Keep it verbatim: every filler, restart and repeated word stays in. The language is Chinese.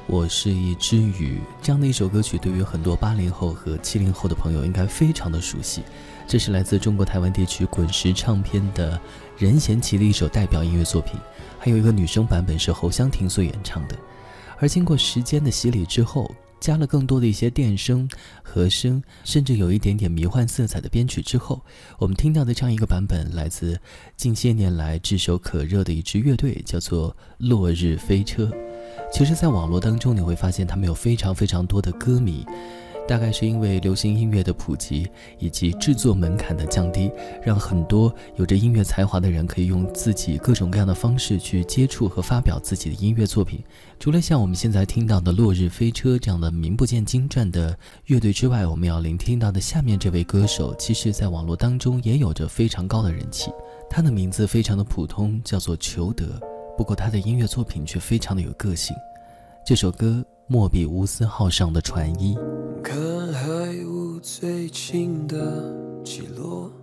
我是一只鱼，这样的一首歌曲对于很多八零后和七零后的朋友应该非常的熟悉。这是来自中国台湾地区滚石唱片的任贤齐的一首代表音乐作品，还有一个女生版本是侯湘婷所演唱的。而经过时间的洗礼之后，加了更多的一些电声、和声，甚至有一点点迷幻色彩的编曲之后，我们听到的这样一个版本来自近些年来炙手可热的一支乐队，叫做落日飞车。其实在网络当中你会发现他们有非常非常多的歌迷，大概是因为流行音乐的普及以及制作门槛的降低，让很多有着音乐才华的人可以用自己各种各样的方式去接触和发表自己的音乐作品。除了像我们现在听到的落日飞车这样的名不见经传的乐队之外，我们要聆听到的下面这位歌手，其实在网络当中也有着非常高的人气。他的名字非常的普通，叫做裘德，不过他的音乐作品却非常的有个性。这首歌莫比乌斯号上的船医， 看海雾最轻的起落，